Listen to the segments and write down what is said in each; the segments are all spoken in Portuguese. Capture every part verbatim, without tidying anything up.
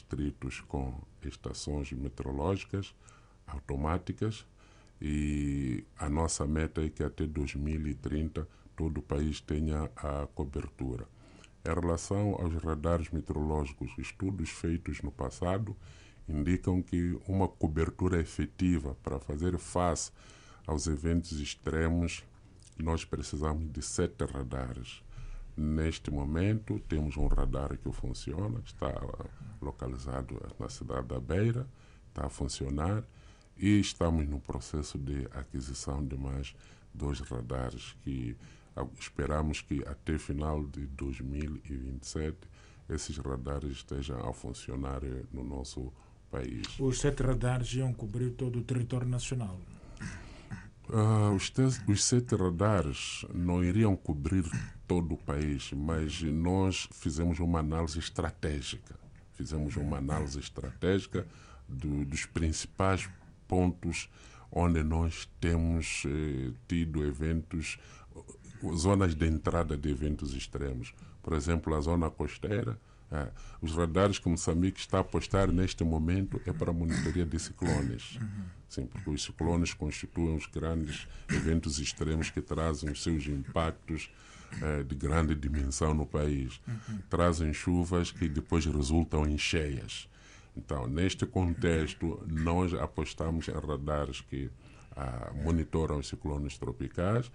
distritos com estações meteorológicas automáticas e a nossa meta é que até dois mil e trinta todo o país tenha a cobertura. Em relação aos radares meteorológicos, estudos feitos no passado indicam que uma cobertura efetiva para fazer face aos eventos extremos, nós precisamos de sete radares. Neste momento, temos um radar que funciona, está localizado na cidade da Beira, está a funcionar, e estamos no processo de aquisição de mais dois radares que esperamos que até final de dois mil e vinte e sete esses radares estejam a funcionar no nosso país. Os sete radares iam cobrir todo o território nacional? Uh, os, te- os sete radares não iriam cobrir todo o país, mas nós fizemos uma análise estratégica. Fizemos uma análise estratégica do, dos principais pontos onde nós temos eh, tido eventos, zonas de entrada de eventos extremos. Por exemplo, a zona costeira, eh, os radares que Moçambique está a apostar neste momento é para a monitoria de ciclones. Sim, porque os ciclones constituem os grandes eventos extremos que trazem os seus impactos eh, de grande dimensão no país. Trazem chuvas que depois resultam em cheias. Então, neste contexto, nós apostamos em radares que ah, monitoram os ciclones tropicais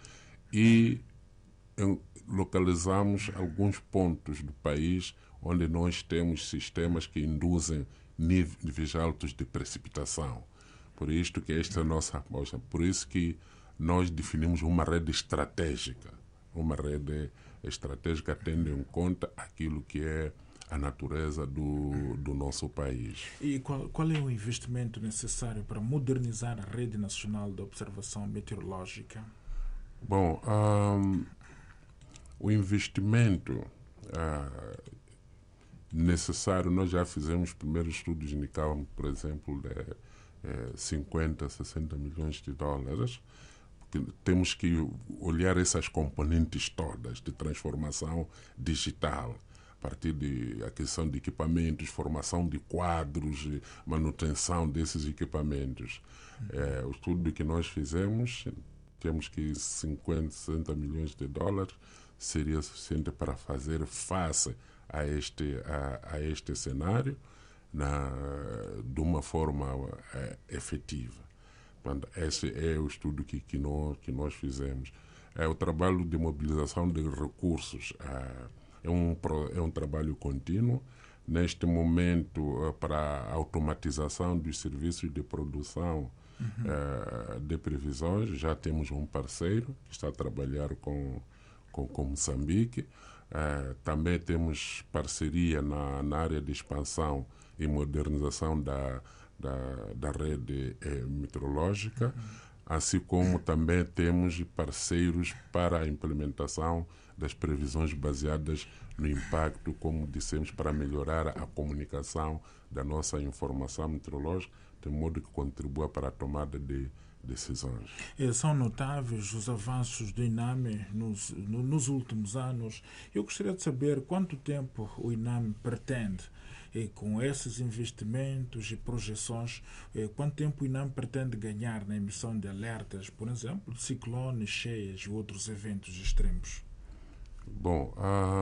e em, localizamos alguns pontos do país onde nós temos sistemas que induzem níveis altos de precipitação. Por isto que esta é a nossa aposta. Por isso que nós definimos uma rede estratégica. Uma rede estratégica tendo em conta aquilo que é a natureza do, do nosso país. E qual, qual é o investimento necessário para modernizar a Rede Nacional de Observação Meteorológica? Bom, um, o investimento uh, necessário, nós já fizemos primeiros estudos, indicavam, por exemplo, de eh, cinquenta, sessenta milhões de dólares. Porque temos que olhar essas componentes todas de transformação digital, a partir de aquisição de equipamentos, formação de quadros, manutenção desses equipamentos. É, o estudo que nós fizemos, temos que cinquenta, sessenta milhões de dólares seria suficiente para fazer face a este, a, a este cenário na, de uma forma é, efetiva. Portanto, esse é o estudo que, que, nós, que nós fizemos. É o trabalho de mobilização de recursos. É, É um, é um trabalho contínuo. Neste momento, para a automatização dos serviços de produção uhum. eh, de previsões, já temos um parceiro que está a trabalhar com, com, com Moçambique. Eh, também temos parceria na, na área de expansão e modernização da, da, da rede eh, meteorológica, uhum. assim como também temos parceiros para a implementação das previsões baseadas no impacto, como dissemos, para melhorar a comunicação da nossa informação meteorológica, de modo que contribua para a tomada de decisões. É, são notáveis os avanços do INAME nos, no, nos últimos anos. Eu gostaria de saber quanto tempo o INAME pretende, e com esses investimentos e projeções, eh, quanto tempo o INAME pretende ganhar na emissão de alertas, por exemplo, de ciclones, cheias e outros eventos extremos? Bom,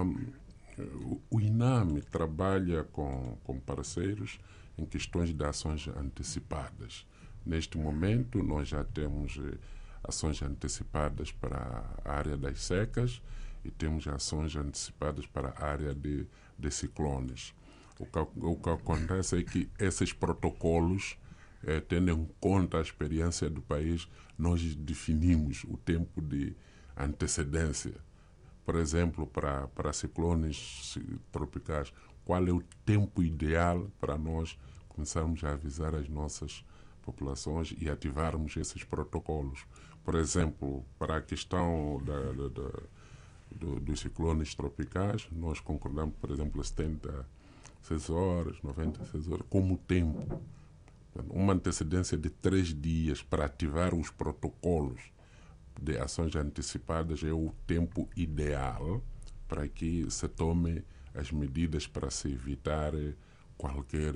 um, o INAME trabalha com, com parceiros em questões de ações antecipadas. Neste momento, nós já temos eh, ações antecipadas para a área das secas e temos ações antecipadas para a área de, de ciclones. O que, o que acontece é que esses protocolos, eh, tendo em conta a experiência do país, nós definimos o tempo de antecedência. Por exemplo, para, para ciclones tropicais, qual é o tempo ideal para nós começarmos a avisar as nossas populações e ativarmos esses protocolos? Por exemplo, para a questão da, da, da, do, dos ciclones tropicais, nós concordamos, por exemplo, setenta e seis horas, noventa e seis horas, como tempo. Uma antecedência de três dias para ativar os protocolos de ações antecipadas é o tempo ideal para que se tome as medidas para se evitar qualquer